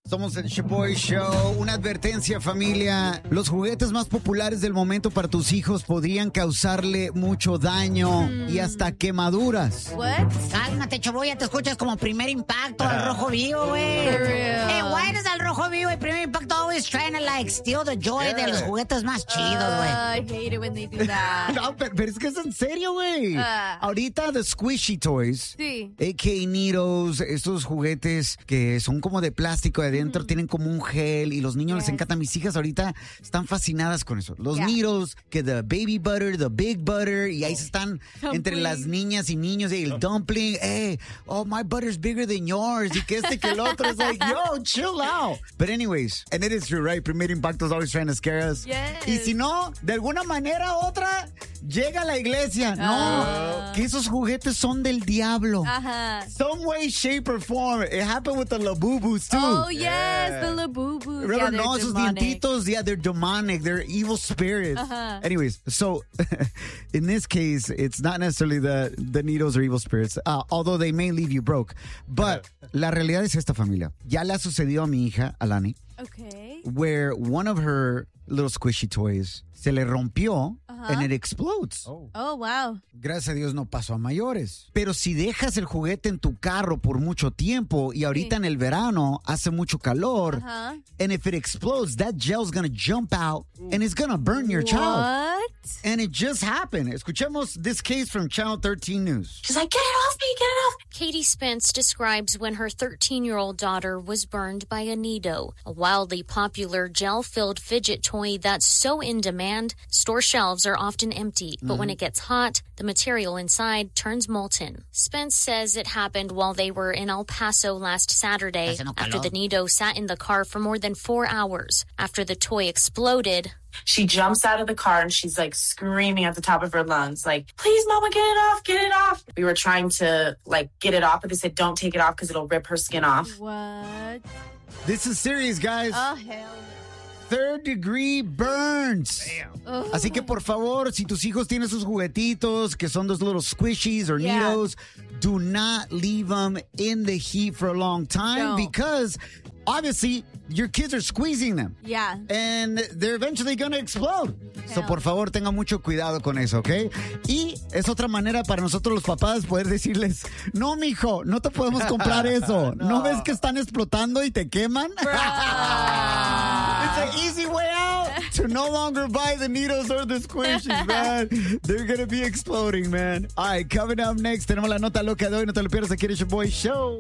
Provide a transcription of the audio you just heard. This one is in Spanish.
Somos el Shaboy Show. Una advertencia, familia. Los juguetes más populares del momento para tus hijos podrían causarle mucho daño y hasta quemaduras. What? Cálmate, Chaboy, ya te escuchas como Primer Impacto al Rojo Vivo, güey. Hey, why does al Rojo Vivo y Primer Impacto always trying to like steal the joy de los juguetes más chidos, güey? I hate it when they do that. No, pero es que es en serio, güey. Ahorita the Squishy Toys, Sí. a.k.a. Neatos, estos juguetes que son como de plástico de adentro, tienen como un gel y los niños les encanta. Mis hijas ahorita están fascinadas con eso. Los Neatos, que the baby butter, the big butter, y ahí se están entre las niñas y niños, y el dumpling, hey, oh, my butter's bigger than yours, y que que el otro es like, yo, chill out. But anyways, and it is true, right? Primer Impacto is always trying to scare us. Yes. Y si no, de alguna manera u otra, llega a la iglesia. No, que esos juguetes son del diablo. Some way, shape, or form. It happened with the Labubus, too. Oh, yes, the Labubus. Remember, Yeah, no, esos demonic. dientitos, yeah, they're demonic. They're evil spirits. Anyways, so in this case, it's not necessarily the Neatos or evil spirits, although they may leave you broke. But la realidad es esta, familia. Ya le ha sucedido a mi hija, Alani, Okay. where one of her little squishy toys se le rompió and it explodes. Oh, wow. Gracias a Dios no pasó a mayores. Pero si dejas el juguete en tu carro por mucho tiempo y ahorita en el verano hace mucho calor, and if it explodes, that gel's gonna jump out and it's gonna burn your child. What? And it just happened. Escuchemos this case from Channel 13 News. She's like, get it off me, get it off. Katie Spence describes when her 13-year-old daughter was burned by a Neato, a wildly popular gel-filled fidget toy that's so in demand, store shelves are often empty. But when it gets hot, the material inside turns molten. Spence says it happened while they were in El Paso last Saturday after the Neato sat in the car for more than 4 hours. After the toy exploded, She jumps out of the car and she's like screaming at the top of her lungs, like, please, mama, get it off, get it off. We were trying to like get it off, but they said, don't take it off because it'll rip her skin off. What? This is serious, guys. Oh, hell. Third-degree burns. Así que, por favor, si tus hijos tienen sus juguetitos, que son those little squishies or Neatos, do not leave them in the heat for a long time because, obviously, your kids are squeezing them. Yeah. And they're eventually going to explode. So, por favor, tengan mucho cuidado con eso, ¿ok? Y es otra manera para nosotros los papás poder decirles, no, mijo, no te podemos comprar eso. ¿No ves que están explotando y te queman? It's an easy way out to no longer buy the Neatos or the squishies, man. They're going to be exploding, man. All right, coming up next, tenemos la nota loca de hoy. No te lo pierdas aquí en el Shaboy Show.